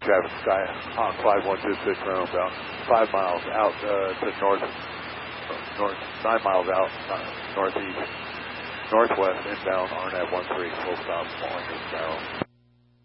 Travis Sky on 5126 round about 5 miles out to north, 9 miles out, northeast, northwest, inbound, RNAV 13, full stop, falling this barrel.